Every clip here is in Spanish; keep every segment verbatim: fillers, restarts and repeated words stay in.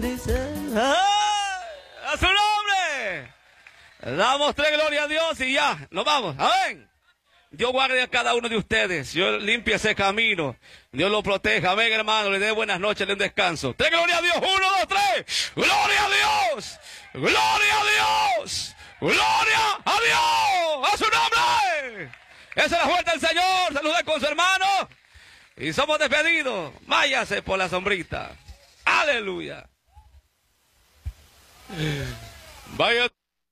Dice, ¡ay! ¡A su nombre! Damos tres gloria a Dios y ya, nos vamos. Amén. Dios guarde a cada uno de ustedes. Dios limpie ese camino. Dios lo proteja. Amén, hermano. Le dé buenas noches, le dé un descanso. Tres gloria a Dios. Uno, dos, tres. Gloria a Dios. Gloria a Dios. Gloria a Dios. A su nombre. Esa es la fuerza del Señor. Salude con su hermano. Y somos despedidos. Váyase por la sombrita. Aleluya. Vaya.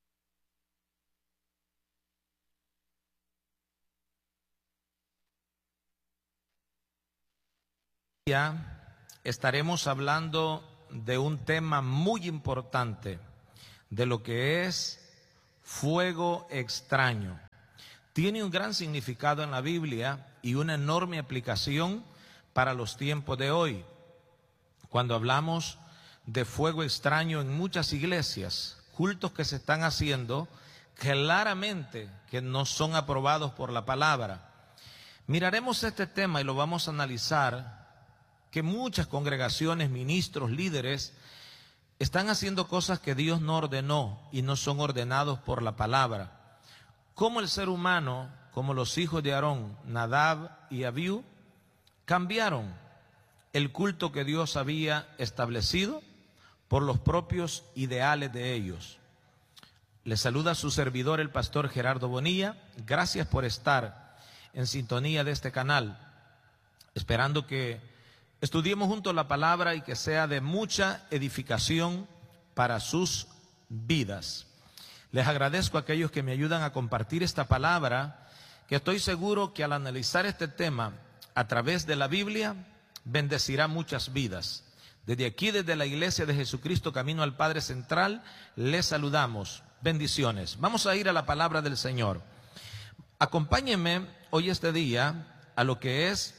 Estaremos hablando de un tema muy importante, de lo que es fuego extraño. Tiene un gran significado en la Biblia y una enorme aplicación para los tiempos de hoy. Cuando hablamos de fuego extraño en muchas iglesias, cultos que se están haciendo claramente que no son aprobados por la palabra. Miraremos este tema y lo vamos a analizar, que muchas congregaciones, ministros, líderes, están haciendo cosas que Dios no ordenó y no son ordenados por la palabra. Como el ser humano, como los hijos de Aarón, Nadab y Abiú, cambiaron el culto que Dios había establecido por los propios ideales de ellos. Les saluda su servidor, el pastor Gerardo Bonilla. Gracias por estar en sintonía de este canal, esperando que estudiemos juntos la palabra y que sea de mucha edificación para sus vidas. Les agradezco a aquellos que me ayudan a compartir esta palabra, que estoy seguro que al analizar este tema a través de la Biblia, bendecirá muchas vidas. Desde aquí, desde la Iglesia de Jesucristo Camino al Padre Central, les saludamos. Bendiciones. Vamos a ir a la palabra del Señor. Acompáñenme hoy este día a lo que es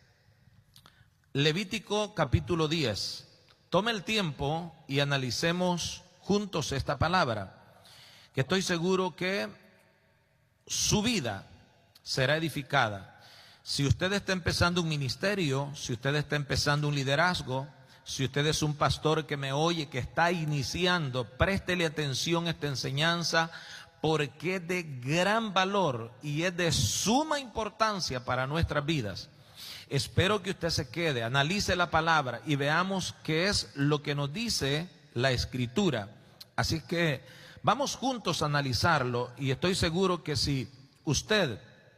Levítico capítulo diez. Tome el tiempo y analicemos juntos esta palabra, que estoy seguro que su vida será edificada. Si usted está empezando un ministerio, si usted está empezando un liderazgo, si usted es un pastor que me oye, que está iniciando, préstele atención a esta enseñanza, porque es de gran valor y es de suma importancia para nuestras vidas. Espero que usted se quede, analice la palabra y veamos qué es lo que nos dice la Escritura. Así que vamos juntos a analizarlo, y estoy seguro que si usted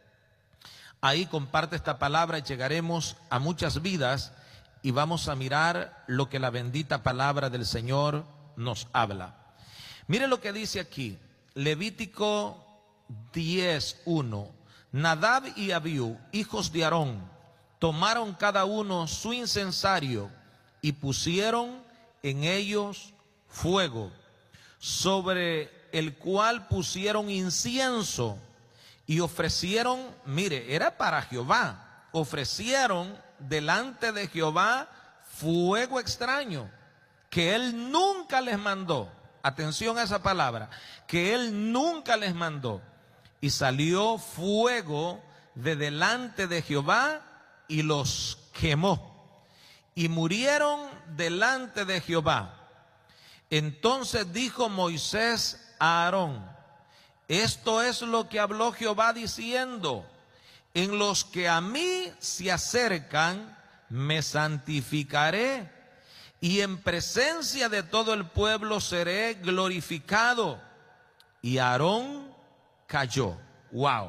ahí comparte esta palabra, llegaremos a muchas vidas y vamos a mirar lo que la bendita palabra del Señor nos habla. Mire lo que dice aquí, Levítico diez, uno. Nadab y Abiú, hijos de Aarón, tomaron cada uno su incensario y pusieron en ellos fuego, sobre el cual pusieron incienso y ofrecieron, mire, era para Jehová, ofrecieron delante de Jehová fuego extraño, que él nunca les mandó. Atención a esa palabra, que él nunca les mandó. Y salió fuego de delante de Jehová y los quemó, y murieron delante de Jehová. Entonces dijo Moisés a Aarón: esto es lo que habló Jehová diciendo: en los que a mí se acercan me santificaré, y en presencia de todo el pueblo seré glorificado. Y Aarón cayó. Wow,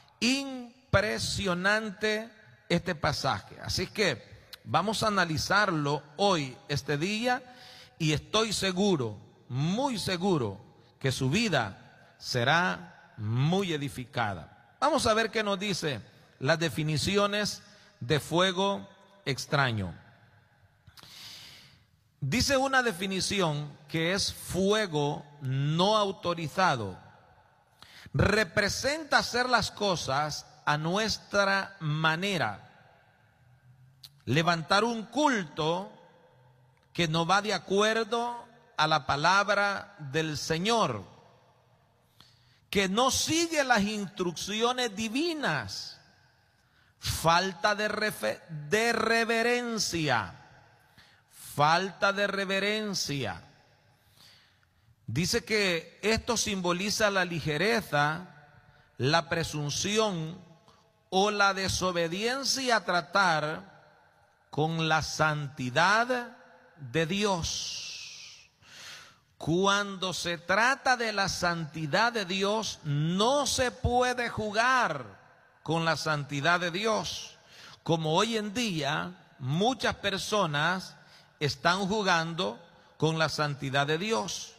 impresionante este pasaje. Así que vamos a analizarlo hoy, este día, y estoy seguro, muy seguro, que su vida será muy edificada. Vamos a ver qué nos dice las definiciones de fuego extraño. Dice una definición que es fuego no autorizado. Representa hacer las cosas a nuestra manera, levantar un culto que no va de acuerdo a la palabra del Señor, que no sigue las instrucciones divinas, falta de, refe, de reverencia, falta de reverencia. Dice que esto simboliza la ligereza, la presunción o la desobediencia a tratar con la santidad de Dios. Cuando se trata de la santidad de Dios, no se puede jugar con la santidad de Dios, como hoy en día muchas personas están jugando con la santidad de Dios.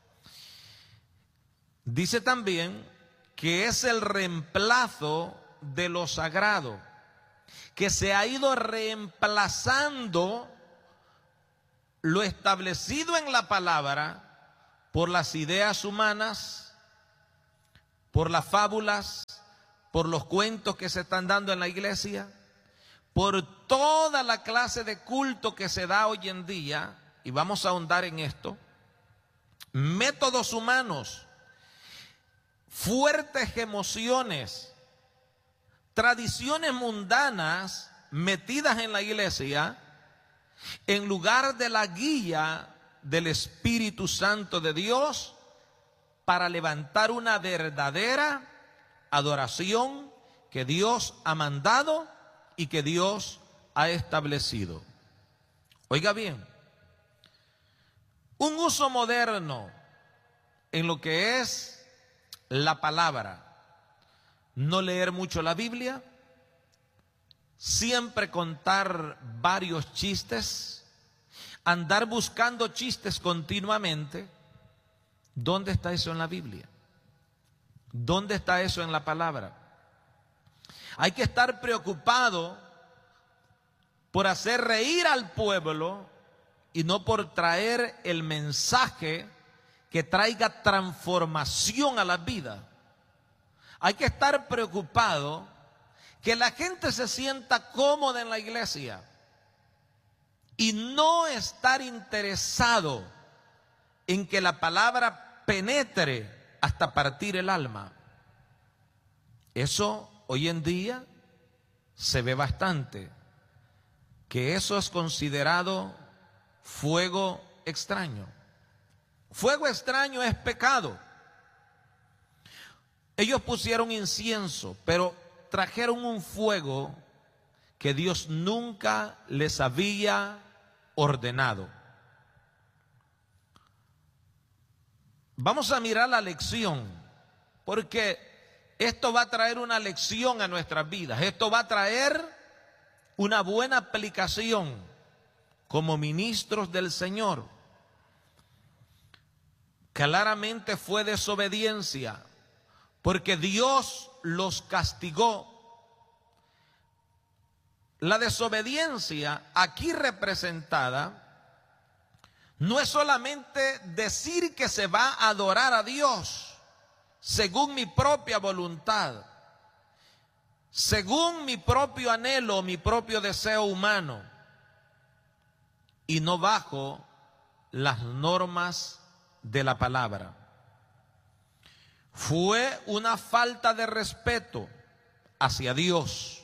Dice también que es el reemplazo de lo sagrado, que se ha ido reemplazando lo establecido en la palabra por las ideas humanas, por las fábulas, por los cuentos que se están dando en la iglesia, por toda la clase de culto que se da hoy en día, y vamos a ahondar en esto, métodos humanos, fuertes emociones, tradiciones mundanas metidas en la iglesia, en lugar de la guía del Espíritu Santo de Dios para levantar una verdadera adoración que Dios ha mandado y que Dios ha establecido. Oiga bien, un uso moderno en lo que es la palabra, no leer mucho la Biblia, siempre contar varios chistes, andar buscando chistes continuamente. ¿Dónde está eso en la Biblia? ¿Dónde está eso en la palabra? Hay que estar preocupado por hacer reír al pueblo y no por traer el mensaje que traiga transformación a la vida. Hay que estar preocupado que la gente se sienta cómoda en la iglesia y no estar interesado en que la palabra penetre hasta partir el alma. Eso hoy en día se ve bastante, que eso es considerado fuego extraño. Fuego extraño es pecado. Ellos pusieron incienso, pero trajeron un fuego que Dios nunca les había ordenado. Vamos a mirar la lección, porque esto va a traer una lección a nuestras vidas. Esto va a traer una buena aplicación como ministros del Señor. Claramente fue desobediencia, porque Dios los castigó. La desobediencia aquí representada no es solamente decir que se va a adorar a Dios según mi propia voluntad, según mi propio anhelo, mi propio deseo humano, y no bajo las normas de la palabra. Fue una falta de respeto hacia Dios.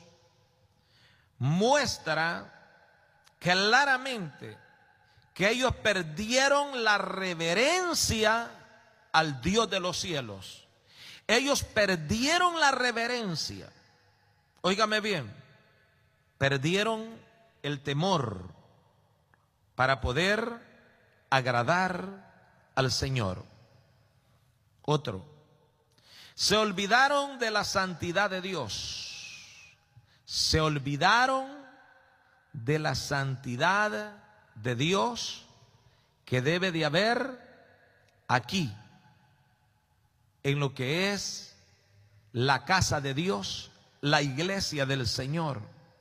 Muestra claramente que ellos perdieron la reverencia al Dios de los cielos. Ellos perdieron la reverencia. Óigame bien, perdieron el temor para poder agradar al Señor. Otro, se olvidaron de la santidad de Dios. Se olvidaron de la santidad de Dios que debe de haber aquí, en lo que es la casa de Dios, la iglesia del Señor.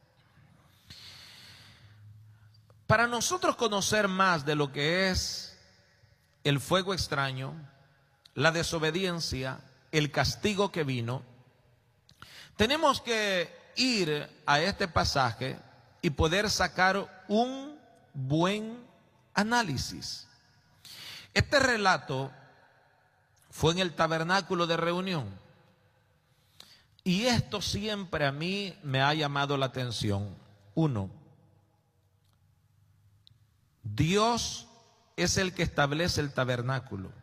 Para nosotros conocer más de lo que es el fuego extraño, la desobediencia, el castigo que vino, tenemos que ir a este pasaje y poder sacar un buen análisis. Este relato fue en el tabernáculo de reunión, y esto siempre a mí me ha llamado la atención. Uno, Dios es el que establece el tabernáculo.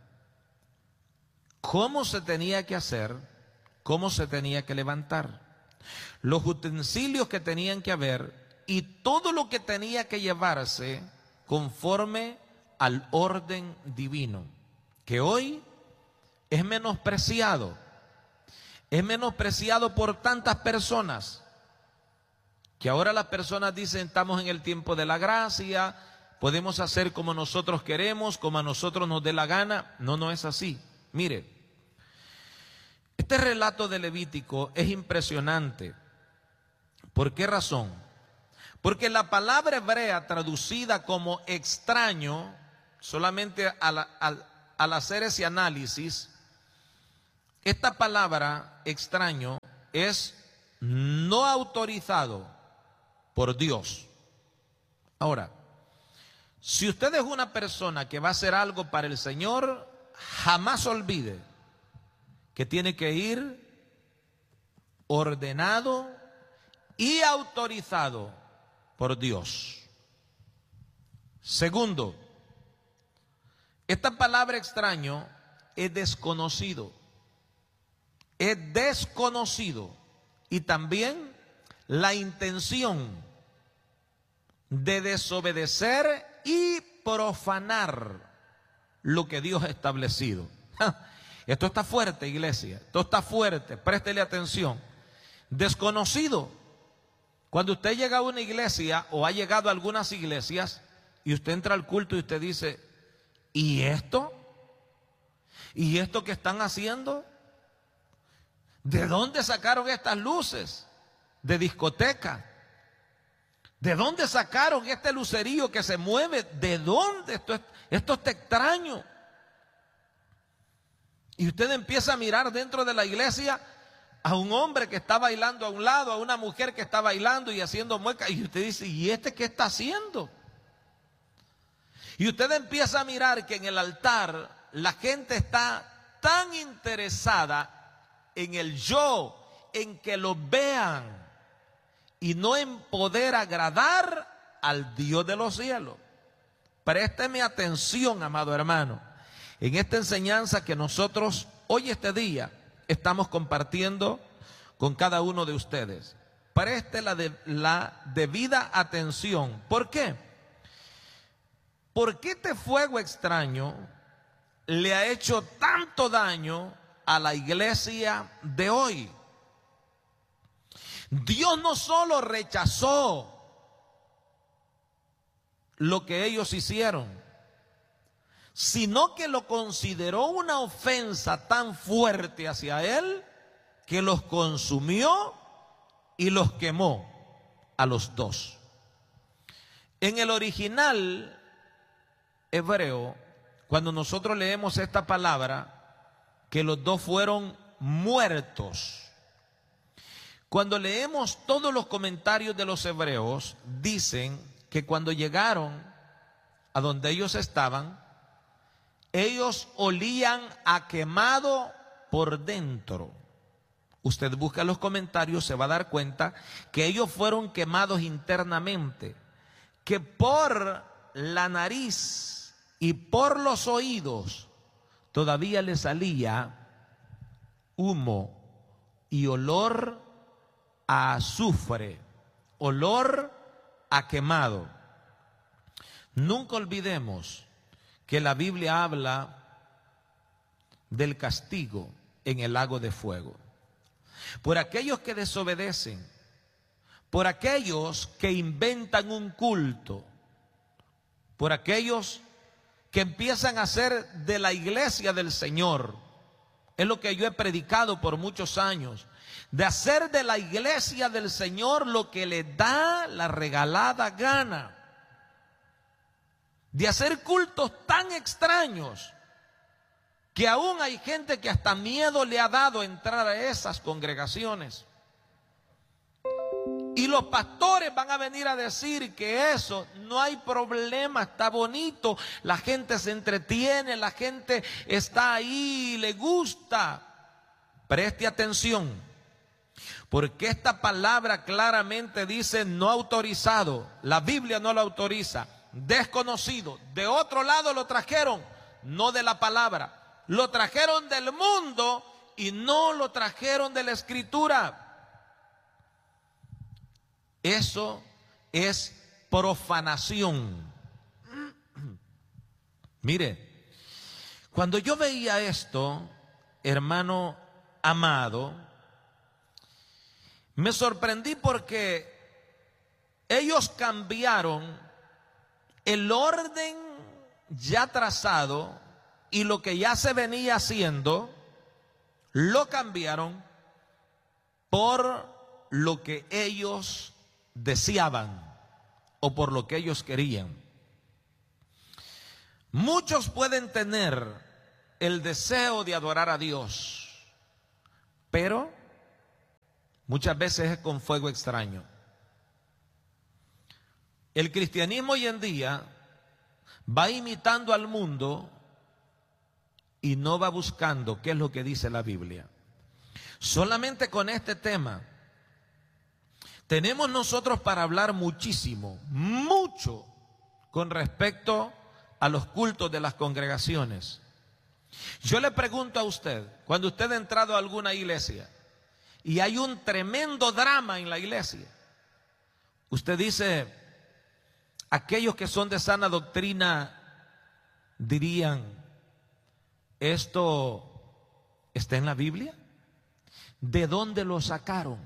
¿Cómo se tenía que hacer? ¿Cómo se tenía que levantar? Los utensilios que tenían que haber y todo lo que tenía que llevarse conforme al orden divino, que hoy es menospreciado. Es menospreciado por tantas personas, que ahora las personas dicen: estamos en el tiempo de la gracia, podemos hacer como nosotros queremos, como a nosotros nos dé la gana. No, no es así. Mire, este relato de Levítico es impresionante. ¿Por qué razón? Porque la palabra hebrea traducida como extraño, solamente al, al, al hacer ese análisis, esta palabra extraño es no autorizado por Dios. Ahora, si usted es una persona que va a hacer algo para el Señor, jamás olvide que tiene que ir ordenado y autorizado por Dios. Segundo, esta palabra extraño es desconocido. Es desconocido. Y también la intención de desobedecer y profanar lo que Dios ha establecido. Esto está fuerte, iglesia. Esto está fuerte. Préstele atención. Desconocido. Cuando usted llega a una iglesia o ha llegado a algunas iglesias y usted entra al culto y usted dice: ¿y esto? ¿Y esto que están haciendo? ¿De dónde sacaron estas luces? ¿De discoteca? ¿De dónde sacaron este lucerío que se mueve? ¿De dónde? Esto, es, esto está extraño. Y usted empieza a mirar dentro de la iglesia a un hombre que está bailando a un lado, a una mujer que está bailando y haciendo muecas. Y usted dice: ¿y este qué está haciendo? Y usted empieza a mirar que en el altar la gente está tan interesada en el yo, en que lo vean, y no en poder agradar al Dios de los cielos. Présteme atención, amado hermano, en esta enseñanza que nosotros hoy, este día, estamos compartiendo con cada uno de ustedes. Preste la, de, la debida atención. ¿Por qué? Porque este fuego extraño le ha hecho tanto daño a la iglesia de hoy. Dios no solo rechazó lo que ellos hicieron, sino que lo consideró una ofensa tan fuerte hacia Él que los consumió y los quemó a los dos. En el original hebreo, cuando nosotros leemos esta palabra, que los dos fueron muertos, cuando leemos todos los comentarios de los hebreos, dicen que cuando llegaron a donde ellos estaban, ellos olían a quemado por dentro. Usted busca los comentarios, se va a dar cuenta que ellos fueron quemados internamente, que por la nariz y por los oídos todavía le salía humo y olor a azufre, olor a quemado. Nunca olvidemos que la Biblia habla del castigo en el lago de fuego. Por aquellos que desobedecen, por aquellos que inventan un culto, por aquellos que empiezan a hacer de la iglesia del Señor, es lo que yo he predicado por muchos años, de hacer de la iglesia del Señor lo que le da la regalada gana, de hacer cultos tan extraños que aún hay gente que hasta miedo le ha dado entrar a esas congregaciones. Y los pastores van a venir a decir que eso no hay problema, está bonito, la gente se entretiene, la gente está ahí, le gusta. Preste atención, porque esta palabra claramente dice no autorizado. La Biblia no lo autoriza. desconocido. De otro lado lo trajeron, no de la palabra. Lo trajeron del mundo y no lo trajeron de la Escritura. Eso es profanación. Mire, cuando yo veía esto, hermano amado, me sorprendí porque ellos cambiaron el orden ya trazado y lo que ya se venía haciendo, lo cambiaron por lo que ellos deseaban o por lo que ellos querían. Muchos pueden tener el deseo de adorar a Dios, pero muchas veces es con fuego extraño. El cristianismo hoy en día va imitando al mundo y no va buscando qué es lo que dice la Biblia. Solamente con este tema tenemos nosotros para hablar muchísimo, mucho con respecto a los cultos de las congregaciones. Yo le pregunto a usted, cuando usted ha entrado a alguna iglesia y hay un tremendo drama en la iglesia, usted dice, aquellos que son de sana doctrina dirían, ¿esto está en la Biblia? ¿De dónde lo sacaron?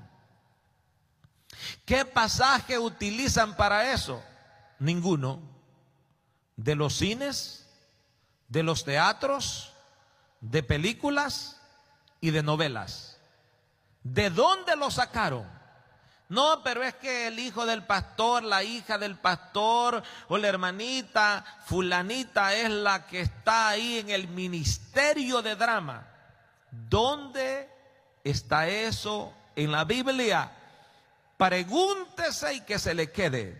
¿Qué pasaje utilizan para eso? Ninguno. ¿De los cines, de los teatros, de películas y de novelas? ¿De dónde lo sacaron? No, pero es que el hijo del pastor, la hija del pastor o la hermanita fulanita es la que está ahí en el ministerio de drama. ¿Dónde está eso en la Biblia? Pregúntese y que se le quede.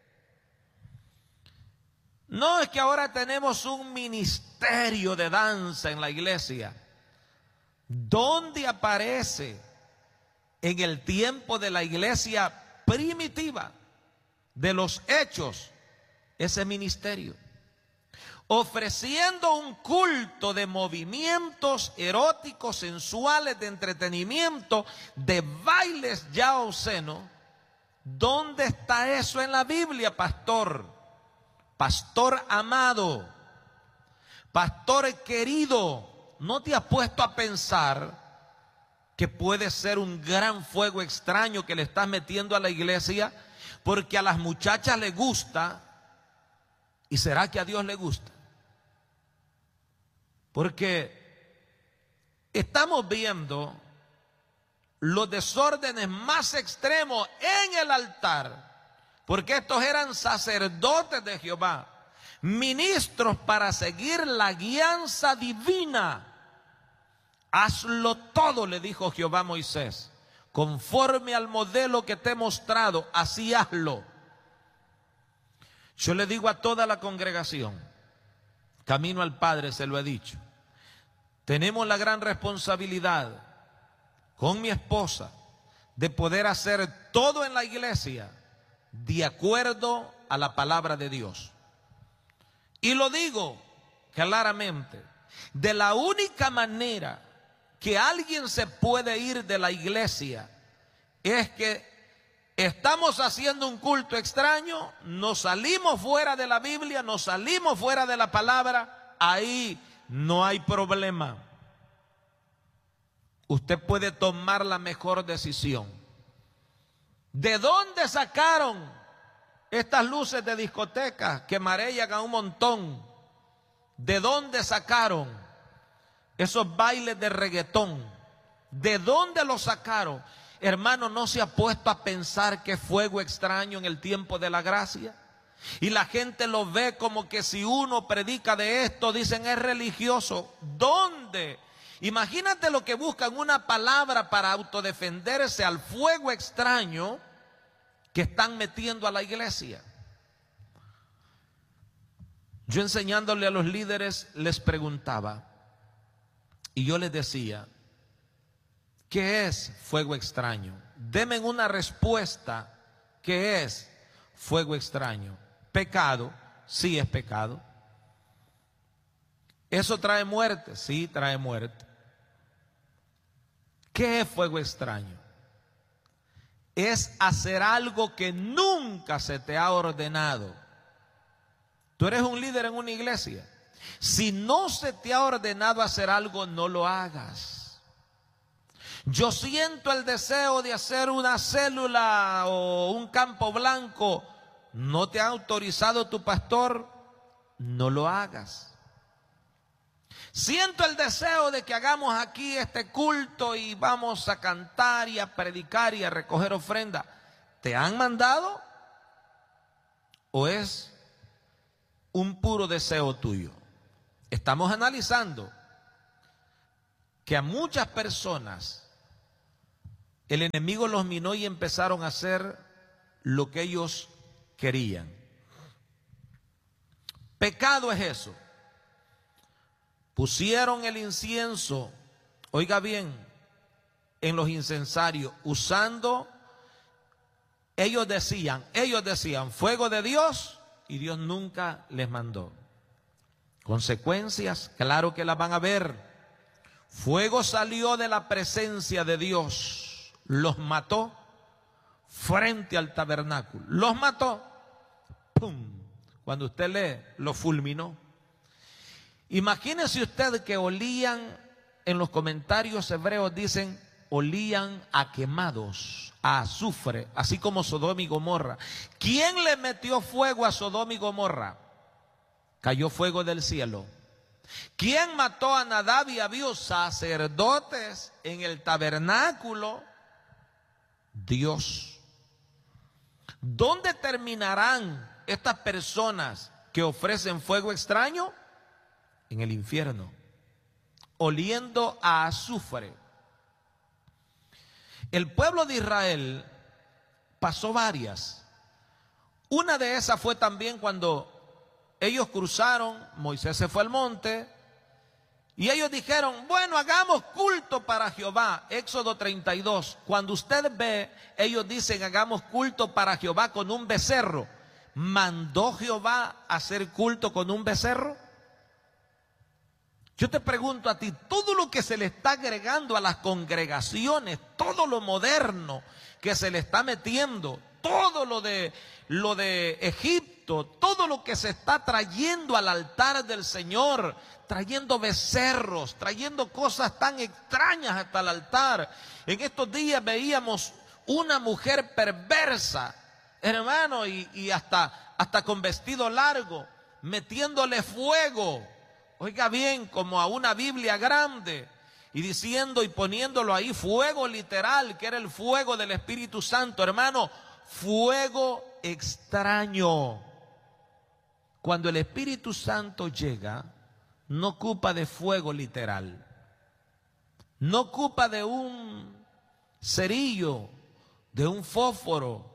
No, es que ahora tenemos un ministerio de danza en la iglesia. ¿Dónde aparece en el tiempo de la iglesia primitiva, de los hechos, ese ministerio? Ofreciendo un culto de movimientos eróticos, sensuales, de entretenimiento, de bailes ya obscenos. ¿Dónde está eso en la Biblia, pastor? Pastor amado, pastor querido, ¿no te has puesto a pensar que puede ser un gran fuego extraño que le estás metiendo a la iglesia? Porque a las muchachas les gusta. ¿Y será que a Dios le gusta? Porque estamos viendo los desórdenes más extremos en el altar. Porque estos eran sacerdotes de Jehová, ministros para seguir la guianza divina. Hazlo todo, le dijo Jehová a Moisés, conforme al modelo que te he mostrado, así hazlo. Yo le digo a toda la congregación, camino al Padre se lo he dicho, tenemos la gran responsabilidad con mi esposa de poder hacer todo en la iglesia de acuerdo a la palabra de Dios. Y lo digo claramente, de la única manera que alguien se puede ir de la iglesia es que estamos haciendo un culto extraño, nos salimos fuera de la Biblia, nos salimos fuera de la palabra, ahí no hay problema. Usted puede tomar la mejor decisión. ¿De dónde sacaron estas luces de discoteca que marean a un montón? ¿De dónde sacaron esos bailes de reggaetón? ¿De dónde los sacaron? Hermano, ¿no se ha puesto a pensar que fuego extraño en el tiempo de la gracia? Y la gente lo ve como que si uno predica de esto, dicen es religioso. ¿Dónde? Imagínate lo que buscan, una palabra para autodefenderse al fuego extraño que están metiendo a la iglesia. Yo enseñándole a los líderes les preguntaba y yo les decía, ¿qué es fuego extraño? Denme una respuesta. ¿Qué es fuego extraño? Pecado, Sí es pecado. ¿Eso trae muerte? Sí, trae muerte. ¿Qué es fuego extraño? Es hacer algo que nunca se te ha ordenado. Tú eres un líder en una iglesia. Si no se te ha ordenado hacer algo, no lo hagas. Yo siento el deseo de hacer una célula o un campo blanco. ¿No te ha autorizado tu pastor? No lo hagas. Siento el deseo de que hagamos aquí este culto y vamos a cantar y a predicar y a recoger ofrenda. ¿Te han mandado? ¿O es un puro deseo tuyo? Estamos analizando que a muchas personas el enemigo los minó y empezaron a hacer lo que ellos querían. Pecado es eso. Pusieron el incienso, oiga bien, en los incensarios, usando, ellos decían, ellos decían, fuego de Dios, y Dios nunca les mandó. Consecuencias, claro que las van a ver. Fuego salió de la presencia de Dios, los mató frente al tabernáculo, los mató, ¡pum! Cuando usted lee, los fulminó. Imagínese usted que olían, en los comentarios hebreos dicen, olían a quemados, a azufre, así como Sodoma y Gomorra. ¿Quién le metió fuego a Sodoma y Gomorra? Cayó fuego del cielo. ¿Quién mató a Nadab y Abiú, sacerdotes en el tabernáculo? Dios. ¿Dónde terminarán estas personas que ofrecen fuego extraño? En el infierno, oliendo a azufre. El pueblo de Israel pasó varias. Una de esas fue también cuando ellos cruzaron, Moisés se fue al monte y ellos dijeron, bueno, hagamos culto para Jehová. Éxodo treinta y dos. Cuando usted ve, ellos dicen, hagamos culto para Jehová con un becerro. ¿Mandó Jehová hacer culto con un becerro? Yo te pregunto a ti, todo lo que se le está agregando a las congregaciones, todo lo moderno que se le está metiendo, todo lo de, lo de Egipto, todo lo que se está trayendo al altar del Señor, trayendo becerros, trayendo cosas tan extrañas hasta el altar. En estos días veíamos una mujer perversa, hermano, y, y hasta, hasta con vestido largo, metiéndole fuego. Oiga bien, como a una Biblia grande y diciendo y poniéndolo ahí fuego literal, que era el fuego del Espíritu Santo, hermano, fuego extraño. Cuando el Espíritu Santo llega, no ocupa de fuego literal, no ocupa de un cerillo, de un fósforo,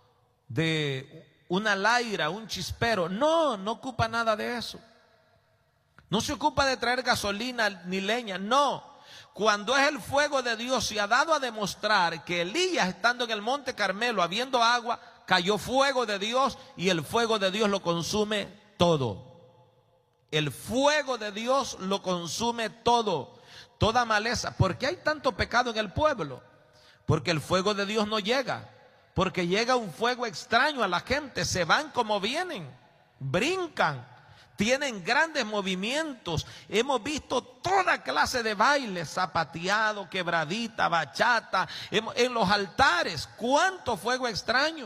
de una laira, un chispero, no, no ocupa nada de eso. No se ocupa de traer gasolina ni leña, no. Cuando es el fuego de Dios, se ha dado a demostrar que Elías, estando en el monte Carmelo, habiendo agua, cayó fuego de Dios y el fuego de Dios lo consume todo. El fuego de Dios lo consume todo, toda maleza. ¿Por qué hay tanto pecado en el pueblo? Porque el fuego de Dios no llega, porque llega un fuego extraño a la gente, se van como vienen, brincan. Tienen grandes movimientos. Hemos visto toda clase de bailes, zapateado, quebradita, bachata, en los altares. ¿Cuánto fuego extraño?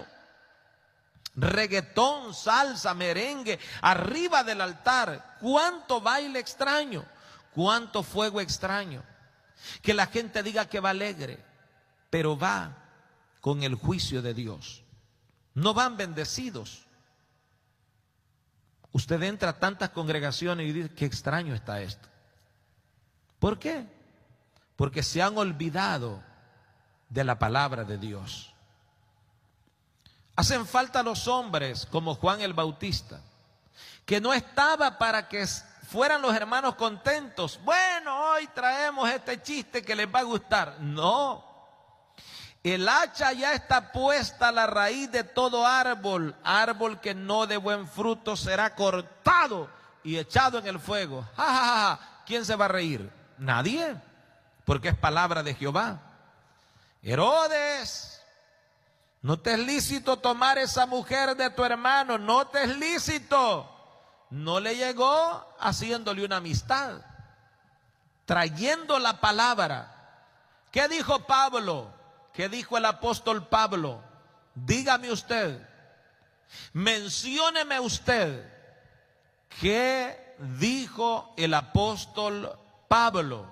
Reggaetón, salsa, merengue, arriba del altar. ¿Cuánto baile extraño? ¿Cuánto fuego extraño? Que la gente diga que va alegre, pero va con el juicio de Dios. No van bendecidos. Usted entra a tantas congregaciones y dice, qué extraño está esto. ¿Por qué? Porque se han olvidado de la palabra de Dios. Hacen falta los hombres como Juan el Bautista, que no estaba para que fueran los hermanos contentos. Bueno, hoy traemos este chiste que les va a gustar. No. El hacha ya está puesta a la raíz de todo árbol. Árbol que no dé buen fruto será cortado y echado en el fuego. Ja, ja, ja, ja. ¿Quién se va a reír? Nadie, porque es palabra de Jehová. Herodes, no te es lícito tomar esa mujer de tu hermano, no te es lícito. No le llegó haciéndole una amistad, trayendo la palabra. ¿Qué dijo Pablo? ¿Qué dijo el apóstol Pablo? Dígame usted, mencióneme usted, ¿qué dijo el apóstol Pablo?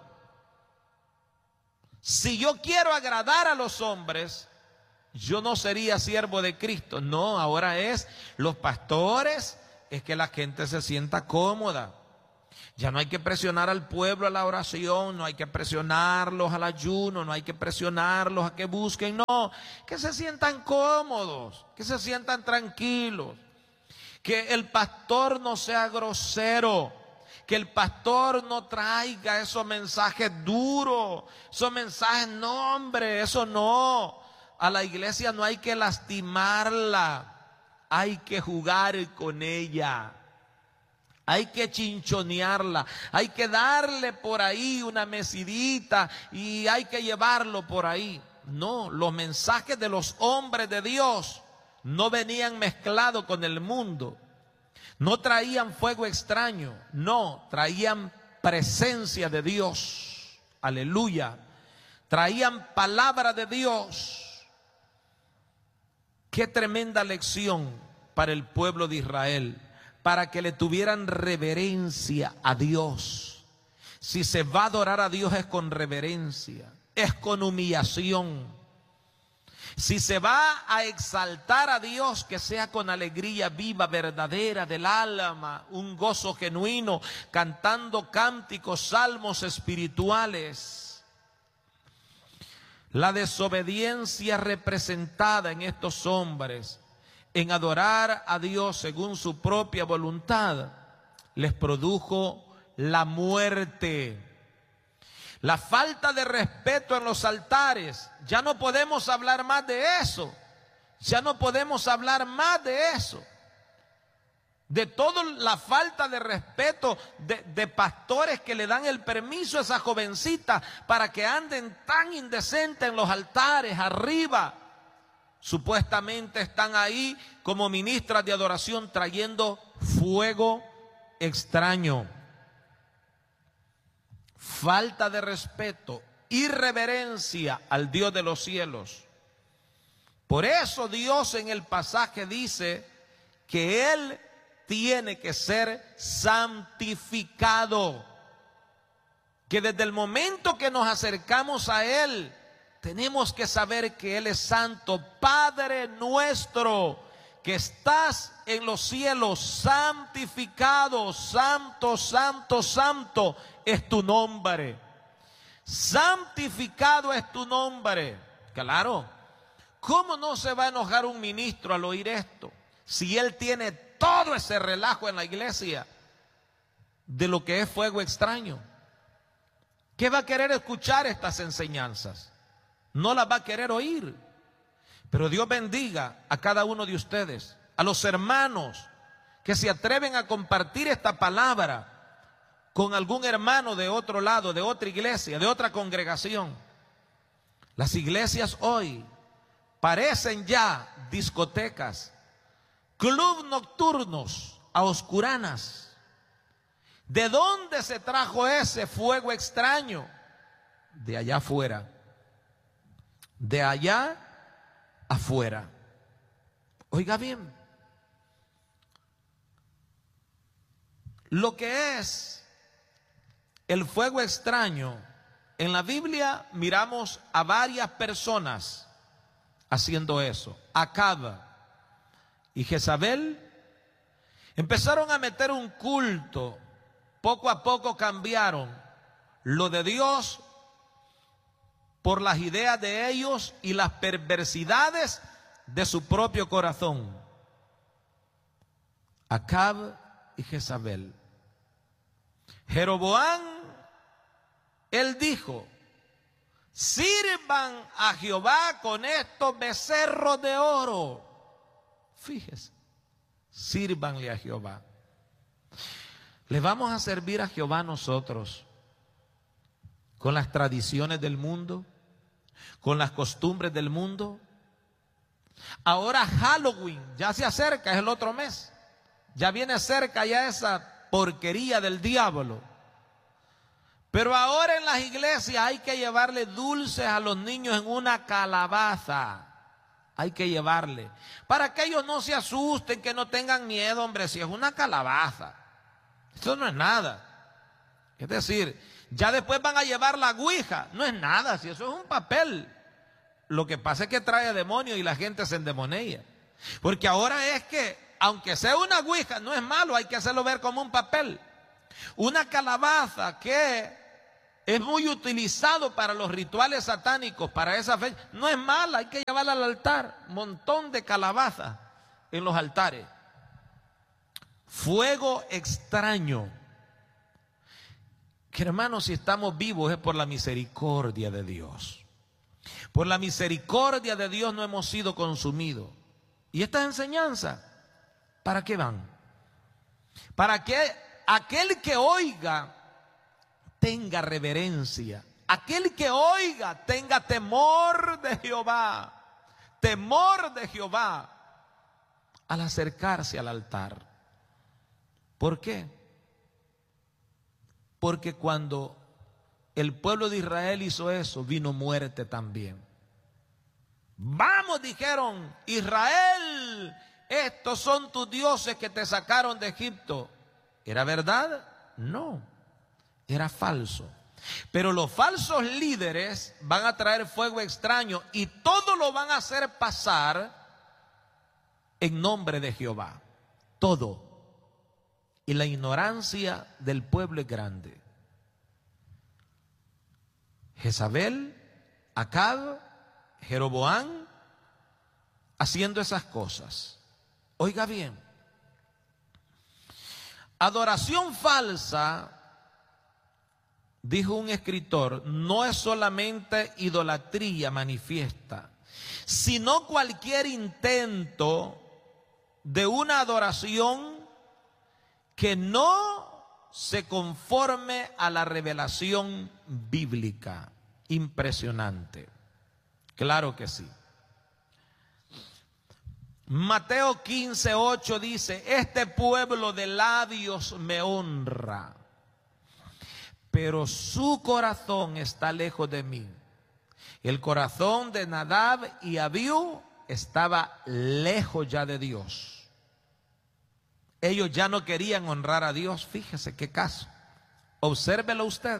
Si yo quiero agradar a los hombres, yo no sería siervo de Cristo. No, ahora es los pastores, es que la gente se sienta cómoda. Ya no hay que presionar al pueblo a la oración, no hay que presionarlos al ayuno, no hay que presionarlos a que busquen, no, que se sientan cómodos, que se sientan tranquilos, que el pastor no sea grosero, que el pastor no traiga esos mensajes duros, esos mensajes, no hombre, eso no, a la iglesia no hay que lastimarla, hay que jugar con ella. Hay que chinchonearla, hay que darle por ahí una mesidita y hay que llevarlo por ahí. No, los mensajes de los hombres de Dios no venían mezclados con el mundo. No traían fuego extraño, no, traían presencia de Dios. Aleluya. Traían palabra de Dios. Qué tremenda lección para el pueblo de Israel, para que le tuvieran reverencia a Dios. Si se va a adorar a Dios es con reverencia, es con humillación. Si se va a exaltar a Dios, que sea con alegría viva, verdadera, del alma, un gozo genuino, cantando cánticos, salmos espirituales. La desobediencia representada en estos hombres en adorar a Dios según su propia voluntad, les produjo la muerte. La falta de respeto en los altares, ya no podemos hablar más de eso, ya no podemos hablar más de eso. De toda la falta de respeto de, de pastores que le dan el permiso a esa jovencita para que anden tan indecente en los altares arriba. Supuestamente están ahí como ministras de adoración trayendo fuego extraño. Falta de respeto, irreverencia al Dios de los cielos. Por eso Dios en el pasaje dice que Él tiene que ser santificado. Que desde el momento que nos acercamos a Él, tenemos que saber que Él es santo. Padre nuestro que estás en los cielos, santificado, santo, santo, santo es tu nombre. Santificado es tu nombre. Claro, ¿cómo no se va a enojar un ministro al oír esto? Si él tiene todo ese relajo en la iglesia de lo que es fuego extraño. ¿Qué va a querer escuchar estas enseñanzas? No las va a querer oír. Pero Dios bendiga a cada uno de ustedes, a los hermanos que se atreven a compartir esta palabra con algún hermano de otro lado, de otra iglesia, de otra congregación. Las iglesias hoy parecen ya discotecas, club nocturnos a oscuranas. ¿De dónde se trajo ese fuego extraño? De allá afuera. De allá afuera. Oiga bien, lo que es el fuego extraño, en la Biblia miramos a varias personas haciendo eso. Acab y Jezabel empezaron a meter un culto, poco a poco cambiaron lo de Dios por las ideas de ellos y las perversidades de su propio corazón. Acab y Jezabel. Jeroboam, él dijo, Sirvan a Jehová con estos becerros de oro. Fíjese, sírvanle a Jehová. ¿Le vamos a servir a Jehová nosotros con las tradiciones del mundo, con las costumbres del mundo? Ahora Halloween ya se acerca, es el otro mes. Ya viene cerca ya esa porquería del diablo. Pero ahora en las iglesias hay que llevarle dulces a los niños en una calabaza. Hay que llevarle, para que ellos no se asusten, que no tengan miedo, hombre, si es una calabaza. Eso no es nada. Es decir, ya después van a llevar la ouija. No es nada, si eso es un papel. Lo que pasa es que trae demonio y la gente se endemonia. Porque ahora es que, aunque sea una ouija, no es malo, hay que hacerlo ver como un papel. Una calabaza que es muy utilizado para los rituales satánicos, para esa fecha, no es mala, hay que llevarla al altar. Montón de calabazas en los altares. Fuego extraño. Que hermanos, si estamos vivos es por la misericordia de Dios. Por la misericordia de Dios no hemos sido consumidos. ¿Y estas enseñanzas para qué van? Para que aquel que oiga tenga reverencia, aquel que oiga tenga temor de Jehová, temor de Jehová al acercarse al altar. ¿Por qué? Porque cuando el pueblo de Israel hizo eso, vino muerte también. Vamos, dijeron, Israel, estos son tus dioses que te sacaron de Egipto. ¿Era verdad? No, era falso. Pero los falsos líderes van a traer fuego extraño y todo lo van a hacer pasar en nombre de Jehová. Todo. Y la ignorancia del pueblo es grande. Jezabel, Acab, Jeroboam, haciendo esas cosas. Oiga bien, adoración falsa, dijo un escritor, no es solamente idolatría manifiesta, sino cualquier intento de una adoración que no se conforme a la revelación bíblica. Impresionante. Claro que sí. Mateo quince, ocho dice, este pueblo de labios me honra, pero su corazón está lejos de mí. El corazón de Nadab y Abiú estaba lejos ya de Dios. Ellos ya no querían honrar a Dios. Fíjese qué caso. Obsérvelo usted.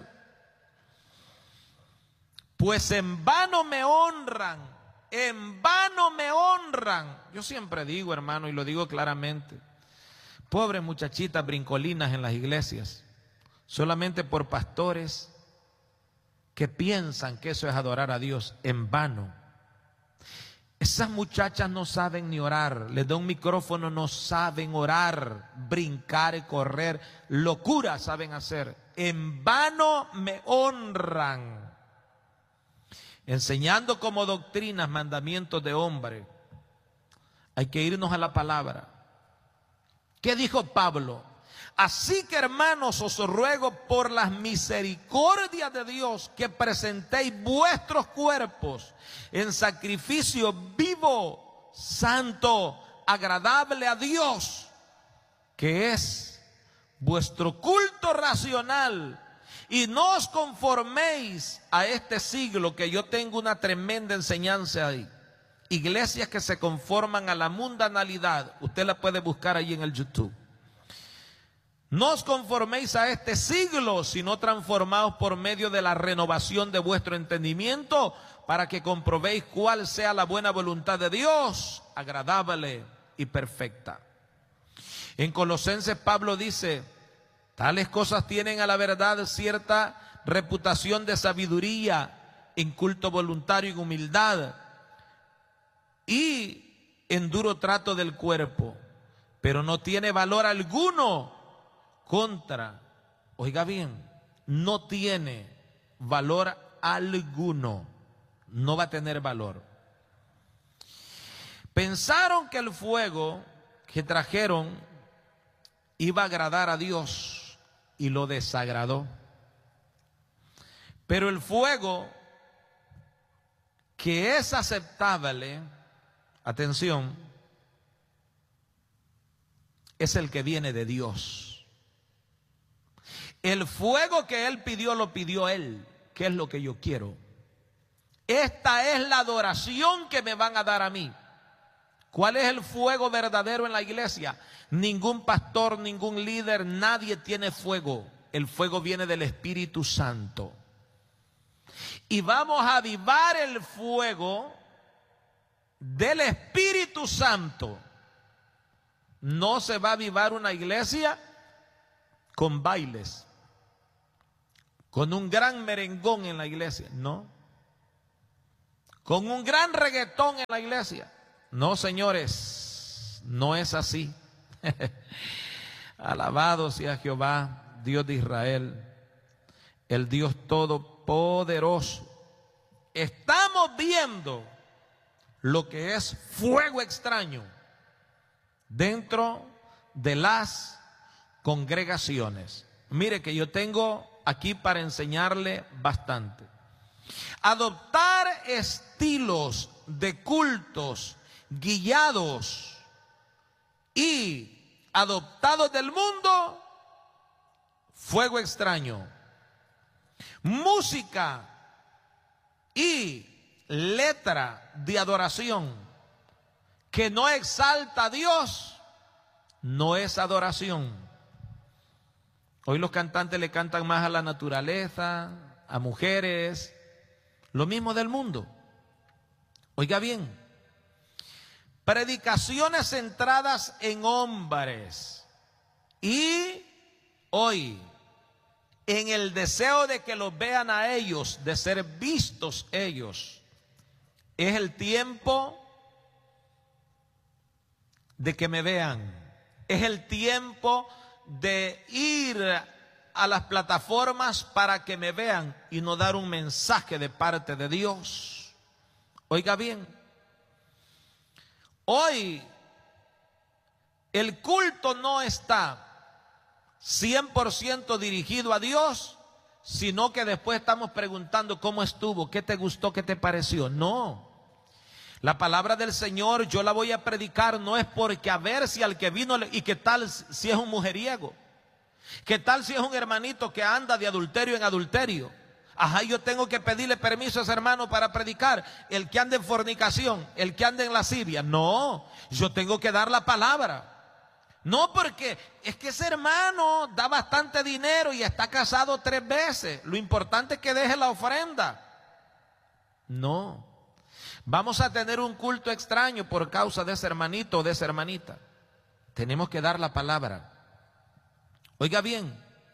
Pues en vano me honran, en vano me honran. Yo siempre digo, hermano, y lo digo claramente, pobres muchachitas brincolinas en las iglesias, solamente por pastores que piensan que eso es adorar a Dios, en vano. Esas muchachas no saben ni orar, les da un micrófono, no saben orar, brincar y correr, locura saben hacer. En vano me honran, enseñando como doctrinas mandamientos de hombre. Hay que irnos a la palabra. ¿Qué dijo Pablo? Así que, hermanos, os ruego por las misericordias de Dios que presentéis vuestros cuerpos en sacrificio vivo, santo, agradable a Dios, que es vuestro culto racional. Y no os conforméis a este siglo, que yo tengo una tremenda enseñanza ahí. Iglesias que se conforman a la mundanalidad, usted la puede buscar ahí en el YouTube. No os conforméis a este siglo, sino transformaos por medio de la renovación de vuestro entendimiento, para que comprobéis cuál sea la buena voluntad de Dios, agradable y perfecta. En Colosenses Pablo dice, tales cosas tienen a la verdad cierta reputación de sabiduría, en culto voluntario y humildad, y en duro trato del cuerpo, pero no tiene valor alguno contra, oiga bien, no tiene valor alguno. No va a tener valor. Pensaron que el fuego que trajeron iba a agradar a Dios y lo desagradó. Pero el fuego que es aceptable, atención, es el que viene de Dios. El fuego que Él pidió, lo pidió Él. ¿Qué es lo que yo quiero? Esta es la adoración que me van a dar a mí. ¿Cuál es el fuego verdadero en la iglesia? Ningún pastor, ningún líder, nadie tiene fuego. El fuego viene del Espíritu Santo. Y vamos a avivar el fuego del Espíritu Santo. No se va a avivar una iglesia con bailes, con un gran merengón en la iglesia, no. Con un gran reggaetón en la iglesia. No, señores, no es así. Alabado sea Jehová, Dios de Israel, el Dios todopoderoso. Estamos viendo lo que es fuego extraño dentro de las congregaciones. Mire que yo tengo aquí para enseñarle bastante. Adoptar estilos de cultos guiados y adoptados del mundo, fuego extraño. Música y letra de adoración que no exalta a Dios, no es adoración. Hoy los cantantes le cantan más a la naturaleza, a mujeres, lo mismo del mundo. Oiga bien, predicaciones centradas en hombres y hoy en el deseo de que los vean a ellos, de ser vistos ellos. Es el tiempo de que me vean. Es el tiempo de ir a las plataformas para que me vean y no dar un mensaje de parte de Dios. Oiga bien, hoy el culto no está cien por ciento dirigido a Dios, sino que después estamos preguntando cómo estuvo, qué te gustó, qué te pareció. No, la palabra del Señor yo la voy a predicar no es porque a ver si al que vino y qué tal si es un mujeriego, qué tal si es un hermanito que anda de adulterio en adulterio. Ajá, yo tengo que pedirle permiso a ese hermano para predicar. El que anda en fornicación, el que anda en lascivia. No, yo tengo que dar la palabra. No, porque es que ese hermano da bastante dinero y está casado tres veces. Lo importante es que deje la ofrenda. No, vamos a tener un culto extraño por causa de ese hermanito o de esa hermanita. Tenemos que dar la palabra. Oiga bien,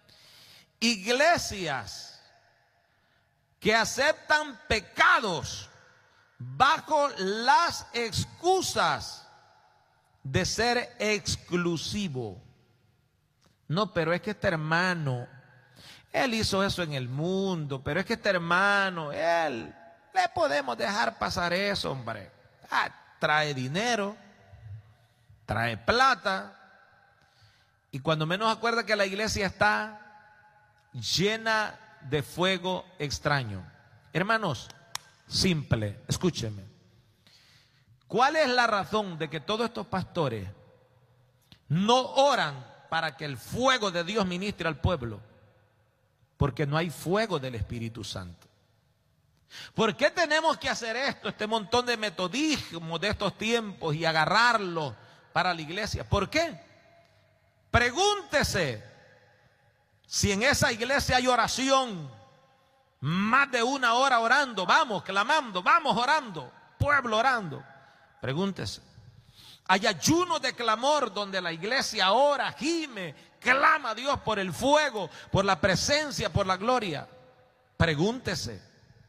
iglesias que aceptan pecados bajo las excusas de ser exclusivo. No, pero es que este hermano, él hizo eso en el mundo, pero es que este hermano, él, le podemos dejar pasar eso, hombre. Ah, trae dinero, trae plata, y cuando menos acuerda que la iglesia está llena de fuego extraño. Hermanos, simple, escúcheme. ¿Cuál es la razón de que todos estos pastores no oran para que el fuego de Dios ministre al pueblo? Porque no hay fuego del Espíritu Santo. ¿Por qué tenemos que hacer esto, este montón de metodismos de estos tiempos y agarrarlo para la iglesia? ¿Por qué? Pregúntese si en esa iglesia hay oración, más de una hora orando, vamos, clamando, vamos orando, pueblo orando. Pregúntese. Hay ayuno de clamor donde la iglesia ora, gime, clama a Dios por el fuego, por la presencia, por la gloria. Pregúntese.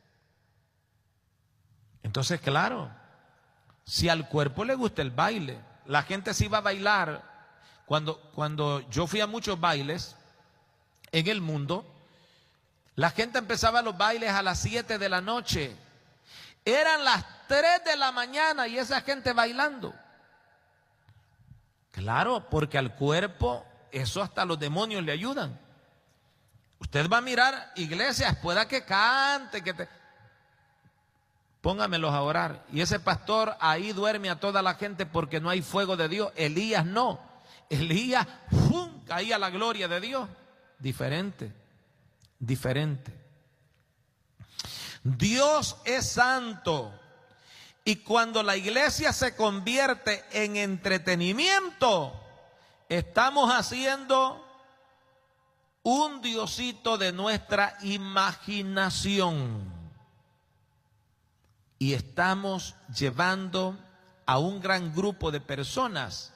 Entonces, claro, si al cuerpo le gusta el baile, la gente sí va a bailar. Cuando, cuando yo fui a muchos bailes en el mundo, La gente empezaba los bailes a las siete de la noche. Eran las tres de la mañana y esa gente bailando. Claro, porque al cuerpo eso hasta los demonios le ayudan. Usted va a mirar iglesias, pueda que cante, que te... Póngamelos a orar. Y ese pastor ahí duerme a toda la gente porque no hay fuego de Dios. Elías no. Elías ¡fum!, caía la gloria de Dios. Diferente, diferente. Dios es santo. Y cuando la iglesia se convierte en entretenimiento, estamos haciendo un diosito de nuestra imaginación. Y estamos llevando a un gran grupo de personas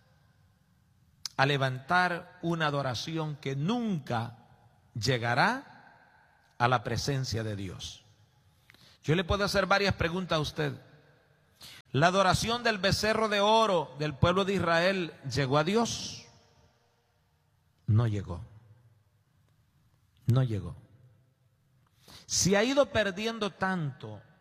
a levantar una adoración que nunca llegará a la presencia de Dios. Yo le puedo hacer varias preguntas a usted. ¿La adoración del becerro de oro del pueblo de Israel llegó a Dios? No llegó. No llegó. Se ha ido perdiendo tanto